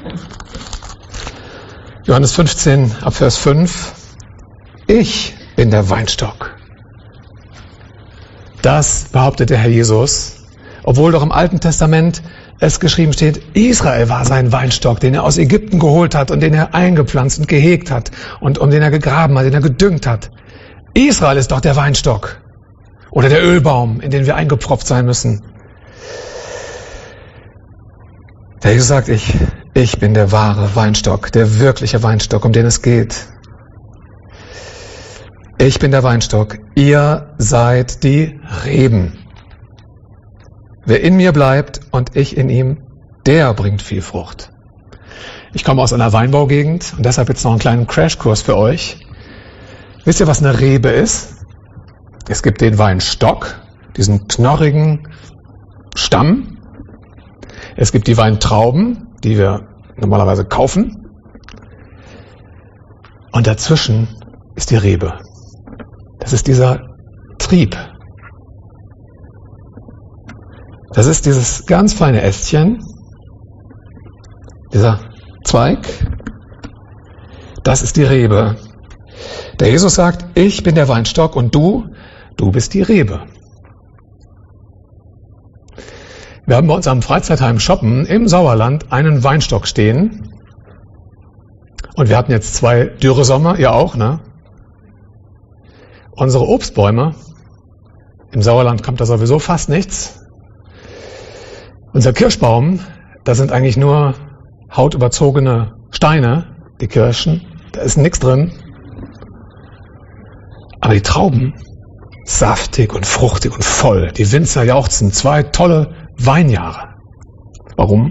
Johannes 15, ab Vers 5. Ich bin der Weinstock. Das behauptet der Herr Jesus, obwohl doch im Alten Testament es geschrieben steht, Israel war sein Weinstock, den er aus Ägypten geholt hat und den er eingepflanzt und gehegt hat und um den er gegraben hat, den er gedüngt hat. Israel ist doch der Weinstock oder der Ölbaum, in den wir eingepfropft sein müssen. Der Jesus sagt, ich bin der wahre Weinstock, der wirkliche Weinstock, um den es geht. Ich bin der Weinstock, ihr seid die Reben. Wer in mir bleibt und ich in ihm, der bringt viel Frucht. Ich komme aus einer Weinbaugegend und deshalb jetzt noch einen kleinen Crashkurs für euch. Wisst ihr, was eine Rebe ist? Es gibt den Weinstock, diesen knorrigen Stamm. Es gibt die Weintrauben, die wir normalerweise kaufen. Und dazwischen ist die Rebe. Das ist dieser Trieb. Das ist dieses ganz feine Ästchen, dieser Zweig. Das ist die Rebe. Der Jesus sagt, ich bin der Weinstock und du bist die Rebe. Wir haben bei uns am Freizeitheim Shoppen im Sauerland einen Weinstock stehen. Und wir hatten jetzt 2 Dürresommer, ihr auch, ne? Unsere Obstbäume, im Sauerland kommt da sowieso fast nichts. Unser Kirschbaum, da sind eigentlich nur hautüberzogene Steine, die Kirschen, da ist nichts drin. Aber die Trauben, saftig und fruchtig und voll, die Winzer jauchzen, 2 tolle Weinjahre. Warum?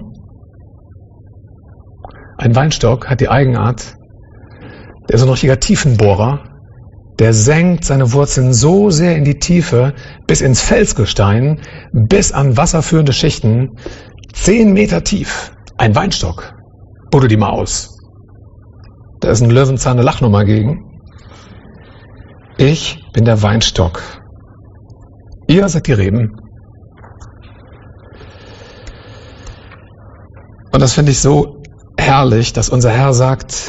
Ein Weinstock hat die Eigenart, der ist ein richtiger Tiefenbohrer, der senkt seine Wurzeln so sehr in die Tiefe, bis ins Felsgestein, bis an wasserführende Schichten, 10 Meter tief. Ein Weinstock. Buddel die mal aus. Da ist ein Löwenzahn eine Lachnummer gegen. Ich bin der Weinstock. Ihr seid die Reben. Und das finde ich so herrlich, dass unser Herr sagt,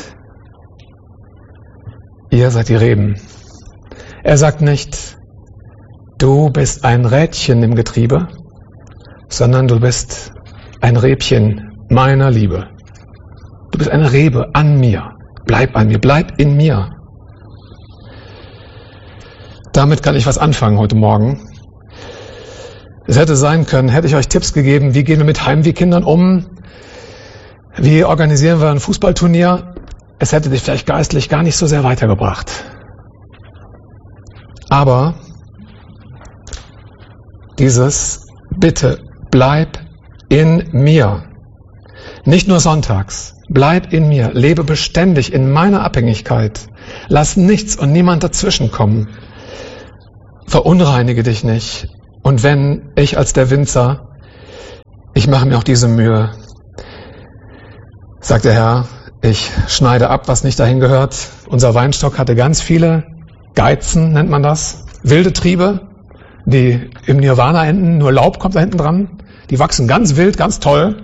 ihr seid die Reben. Er sagt nicht, du bist ein Rädchen im Getriebe, sondern du bist ein Räbchen meiner Liebe. Du bist eine Rebe an mir. Bleib an mir, bleib in mir. Damit kann ich was anfangen heute Morgen. Es hätte sein können, hätte ich euch Tipps gegeben, wie gehen wir mit Heimwehkindern um, wie organisieren wir ein Fußballturnier. Es hätte dich vielleicht geistlich gar nicht so sehr weitergebracht. Aber dieses Bitte, bleib in mir. Nicht nur sonntags. Bleib in mir. Lebe beständig in meiner Abhängigkeit. Lass nichts und niemand dazwischen kommen. Verunreinige dich nicht. Und wenn ich als der Winzer, ich mache mir auch diese Mühe, sagt der Herr, ich schneide ab, was nicht dahin gehört. Unser Weinstock hatte ganz viele Geizen, nennt man das. Wilde Triebe, die im Nirvana enden. Nur Laub kommt da hinten dran. Die wachsen ganz wild, ganz toll.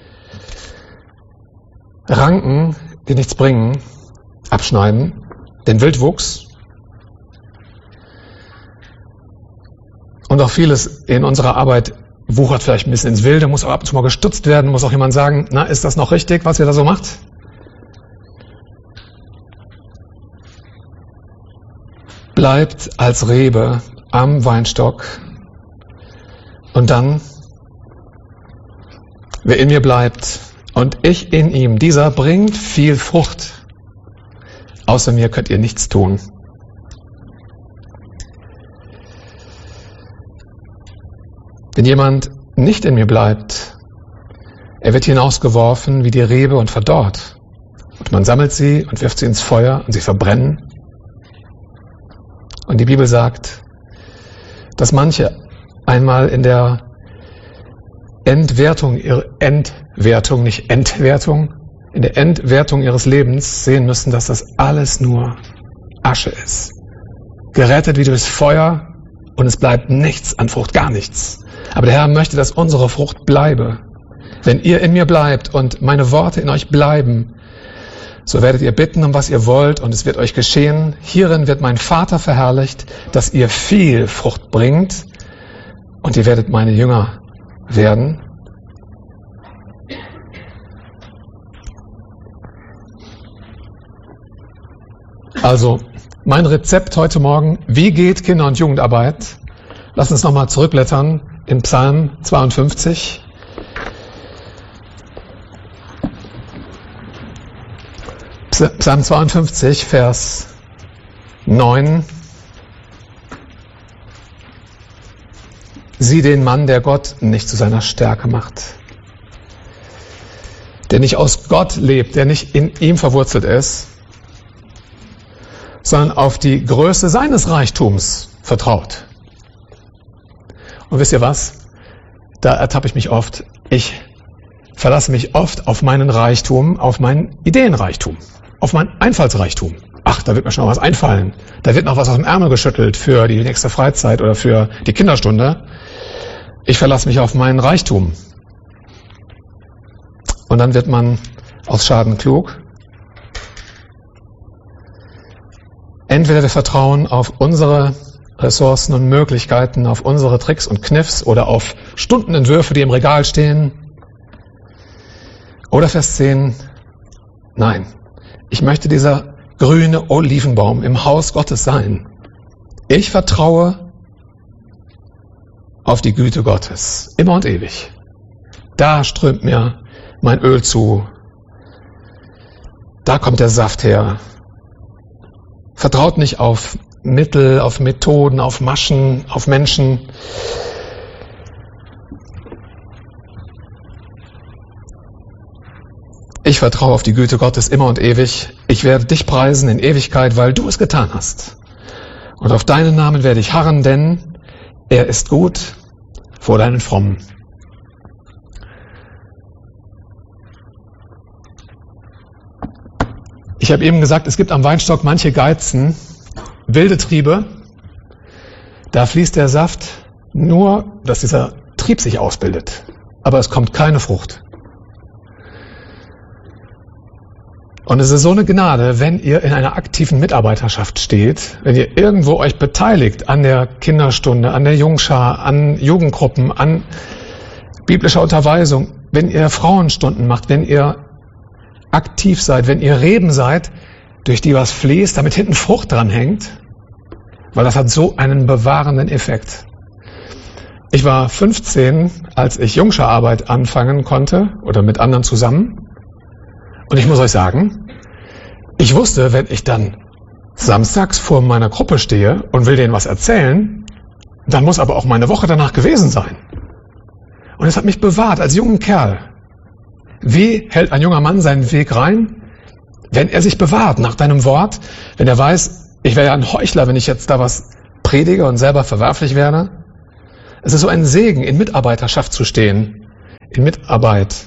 Ranken, die nichts bringen, abschneiden. Den Wildwuchs. Und auch vieles in unserer Arbeit wuchert vielleicht ein bisschen ins Wilde, muss auch ab und zu mal gestutzt werden, muss auch jemand sagen, na, ist das noch richtig, was ihr da so macht? Bleibt als Rebe am Weinstock und dann, wer in mir bleibt und ich in ihm, dieser bringt viel Frucht. Außer mir könnt ihr nichts tun. Wenn jemand nicht in mir bleibt, er wird hinausgeworfen wie die Rebe und verdorrt. Und man sammelt sie und wirft sie ins Feuer und sie verbrennen. Und die Bibel sagt, dass manche einmal in der Entwertung ihres Lebens sehen müssen, dass das alles nur Asche ist. Gerettet wie durchs Feuer und es bleibt nichts an Frucht, gar nichts. Aber der Herr möchte, dass unsere Frucht bleibe. Wenn ihr in mir bleibt und meine Worte in euch bleiben, so werdet ihr bitten, um was ihr wollt, und es wird euch geschehen. Hierin wird mein Vater verherrlicht, dass ihr viel Frucht bringt, und ihr werdet meine Jünger werden. Also, mein Rezept heute Morgen: Wie geht Kinder- und Jugendarbeit? Lass uns nochmal zurückblättern in Psalm 52. Psalm 52, Vers 9. Sieh den Mann, der Gott nicht zu seiner Stärke macht, der nicht aus Gott lebt, der nicht in ihm verwurzelt ist, sondern auf die Größe seines Reichtums vertraut. Und wisst ihr was? Da ertappe ich mich oft. Ich verlasse mich oft auf meinen Reichtum, auf meinen Ideenreichtum, auf meinen Einfallsreichtum. Ach, da wird mir schon noch was einfallen. Da wird noch was aus dem Ärmel geschüttelt für die nächste Freizeit oder für die Kinderstunde. Ich verlasse mich auf meinen Reichtum. Und dann wird man aus Schaden klug. Entweder wir vertrauen auf unsere Ressourcen und Möglichkeiten, auf unsere Tricks und Kniffs oder auf Stundenentwürfe, die im Regal stehen. Oder Vers 10, nein, ich möchte dieser grüne Olivenbaum im Haus Gottes sein. Ich vertraue auf die Güte Gottes, immer und ewig. Da strömt mir mein Öl zu. Da kommt der Saft her. Vertraut nicht auf Mittel, auf Methoden, auf Maschen, auf Menschen. Ich vertraue auf die Güte Gottes immer und ewig. Ich werde dich preisen in Ewigkeit, weil du es getan hast. Und auf deinen Namen werde ich harren, denn er ist gut vor deinen Frommen. Ich habe eben gesagt, es gibt am Weinstock manche Geizen, wilde Triebe. Da fließt der Saft nur, dass dieser Trieb sich ausbildet. Aber es kommt keine Frucht. Und es ist so eine Gnade, wenn ihr in einer aktiven Mitarbeiterschaft steht, wenn ihr irgendwo euch beteiligt an der Kinderstunde, an der Jungschar, an Jugendgruppen, an biblischer Unterweisung, wenn ihr Frauenstunden macht, wenn ihr aktiv seid, wenn ihr Reben seid, durch die was fließt, damit hinten Frucht dran hängt, weil das hat so einen bewahrenden Effekt. Ich war 15, als ich Jungschararbeit anfangen konnte oder mit anderen zusammen. Und ich muss euch sagen, ich wusste, wenn ich dann samstags vor meiner Gruppe stehe und will denen was erzählen, dann muss aber auch meine Woche danach gewesen sein. Und es hat mich bewahrt als jungen Kerl. Wie hält ein junger Mann seinen Weg rein? Wenn er sich bewahrt nach deinem Wort, wenn er weiß, ich wäre ja ein Heuchler, wenn ich jetzt da was predige und selber verwerflich werde. Es ist so ein Segen, in Mitarbeiterschaft zu stehen, in Mitarbeit.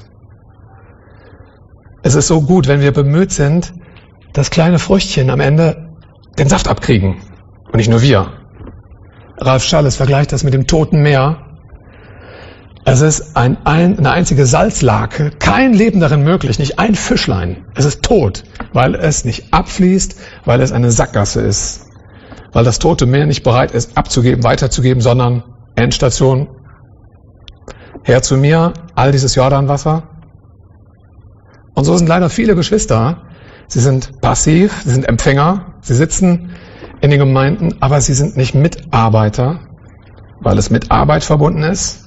Es ist so gut, wenn wir bemüht sind, dass kleine Früchtchen am Ende den Saft abkriegen. Und nicht nur wir. Ralf Schalles vergleicht das mit dem Toten Meer. Es ist eine einzige Salzlake, kein Leben darin möglich, nicht ein Fischlein. Es ist tot, weil es nicht abfließt, weil es eine Sackgasse ist. Weil das Tote Meer nicht bereit ist, abzugeben, weiterzugeben, sondern Endstation, her zu mir, all dieses Jordanwasser. Und so sind leider viele Geschwister. Sie sind passiv, sie sind Empfänger, sie sitzen in den Gemeinden, aber sie sind nicht Mitarbeiter, weil es mit Arbeit verbunden ist.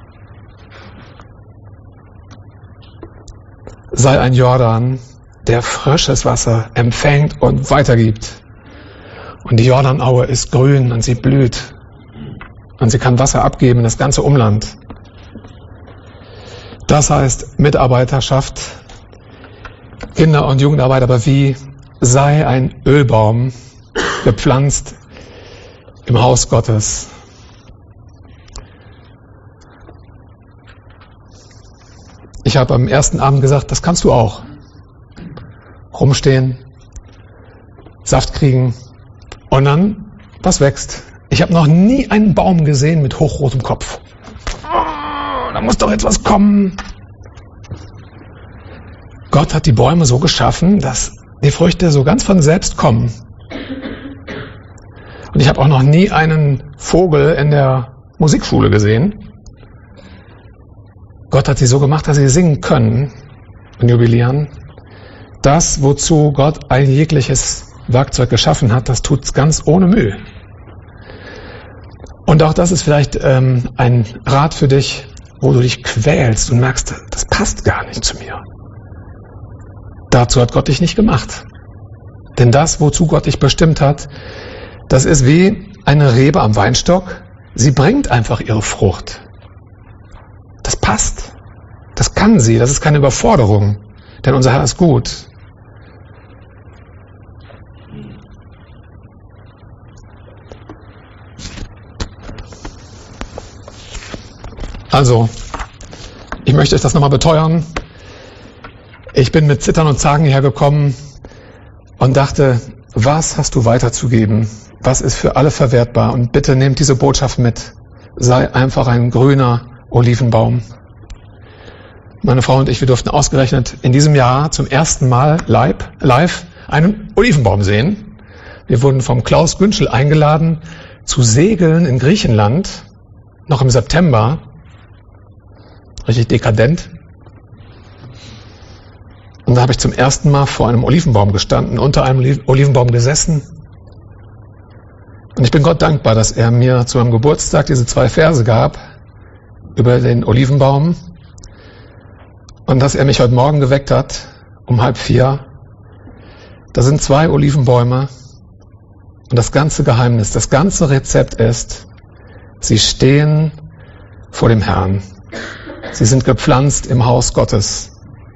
Sei ein Jordan, der frisches Wasser empfängt und weitergibt. Und die Jordanaue ist grün und sie blüht. Und sie kann Wasser abgeben in das ganze Umland. Das heißt Mitarbeiterschaft, Kinder- und Jugendarbeit, aber wie? Sei ein Ölbaum, gepflanzt im Haus Gottes. Ich habe am ersten Abend gesagt, das kannst du auch. Rumstehen, Saft kriegen und dann, was wächst? Ich habe noch nie einen Baum gesehen mit hochrotem Kopf. Oh, da muss doch jetzt was kommen. Gott hat die Bäume so geschaffen, dass die Früchte so ganz von selbst kommen. Und ich habe auch noch nie einen Vogel in der Musikschule gesehen. Gott hat sie so gemacht, dass sie singen können und jubilieren. Das, wozu Gott ein jegliches Werkzeug geschaffen hat, das tut's ganz ohne Mühe. Und auch das ist vielleicht ein Rat für dich, wo du dich quälst und merkst, das passt gar nicht zu mir. Dazu hat Gott dich nicht gemacht. Denn das, wozu Gott dich bestimmt hat, das ist wie eine Rebe am Weinstock. Sie bringt einfach ihre Frucht. Das passt. Das kann sie. Das ist keine Überforderung. Denn unser Herr ist gut. Also, ich möchte euch das nochmal beteuern. Ich bin mit Zittern und Zagen hierher gekommen und dachte, was hast du weiterzugeben? Was ist für alle verwertbar? Und bitte nehmt diese Botschaft mit. Sei einfach ein grüner Olivenbaum. Meine Frau und ich, wir durften ausgerechnet in diesem Jahr zum ersten Mal live einen Olivenbaum sehen. Wir wurden vom Klaus Günschel eingeladen zu segeln in Griechenland, noch im September. Richtig dekadent. Und da habe ich zum ersten Mal vor einem Olivenbaum gestanden, unter einem Olivenbaum gesessen. Und ich bin Gott dankbar, dass er mir zu meinem Geburtstag diese 2 Verse gab über den Olivenbaum und dass er mich heute Morgen geweckt hat, um 3:30. Da sind 2 Olivenbäume und das ganze Geheimnis, das ganze Rezept ist, sie stehen vor dem Herrn. Sie sind gepflanzt im Haus Gottes.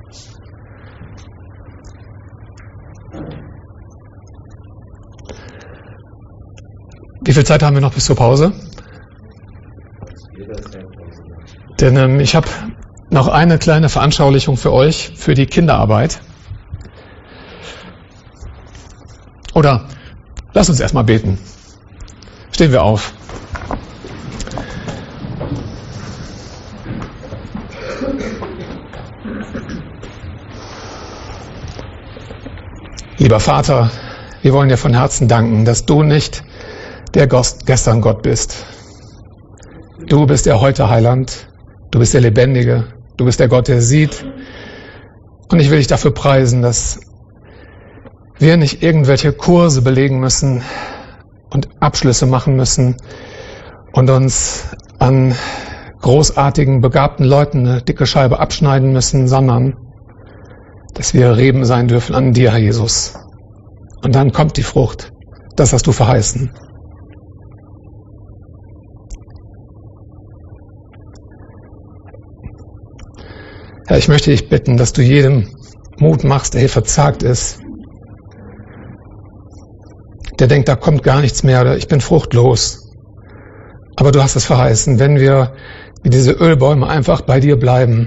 Wie viel Zeit haben wir noch bis zur Pause? Denn ich habe noch eine kleine Veranschaulichung für euch, für die Kinderarbeit. Oder lasst uns erstmal beten. Stehen wir auf. Lieber Vater, wir wollen dir von Herzen danken, dass du nicht der gestern Gott bist. Du bist der heute Heiland, du bist der Lebendige, du bist der Gott, der sieht. Und ich will dich dafür preisen, dass wir nicht irgendwelche Kurse belegen müssen und Abschlüsse machen müssen und uns an großartigen, begabten Leuten eine dicke Scheibe abschneiden müssen, sondern dass wir Reben sein dürfen an dir, Herr Jesus. Und dann kommt die Frucht. Das hast du verheißen. Herr, ich möchte dich bitten, dass du jedem Mut machst, der hier verzagt ist, der denkt, da kommt gar nichts mehr oder ich bin fruchtlos. Aber du hast es verheißen, wenn wir wie diese Ölbäume einfach bei dir bleiben,